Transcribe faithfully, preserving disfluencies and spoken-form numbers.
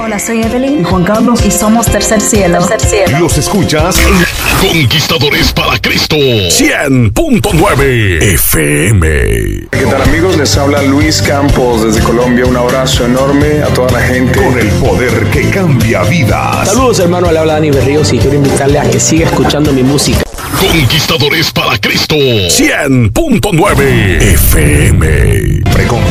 Hola, soy Evelyn y Juan Carlos y somos Tercer Cielo. Tercer Cielo. Los escuchas en Conquistadores para Cristo cien punto nueve F M. ¿Qué tal, amigos? Les habla Luis Campos desde Colombia. Un abrazo enorme a toda la gente. Con el poder que cambia vidas. Saludos, hermano. Le habla Dani Berríos y quiero invitarle a que siga escuchando mi música. Conquistadores para Cristo cien punto nueve F M.